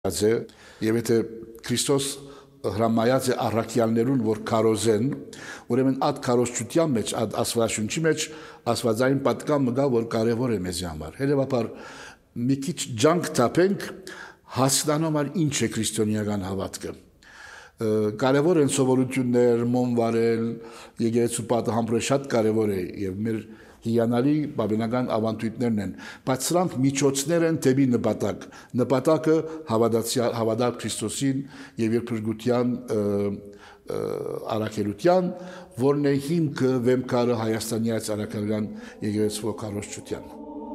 Եվ եթե Քրիստոս հրամայած է առաքյալներուն, որ քարոզեն, ուրեմն այդ քարոզչության մեջ, այդ աստվածաշունչի մեջ աստվածային պատկան մգա, որ կարևոր է մեզի համար։ Հետևաբար մի քիչ ջանք տապենք հասկանալու ինչ է քրիստոնեական հավատքը։ Կարևոր են սովորություններ, մոմ վարել, եկեղեցու պատը համբուրել շատ կարևոր է եւ մեր հիանալի բավական ավանդույթներն են, բայց սրանք միջոցներ են դեպի նպատակ։ Նպատակը հավատալ Քրիստոսին եւ իր փրկության առաքելության, որն է հիմքը վեմքարը հայաստանյաց առաքելական եկեղեցու քարոզչության։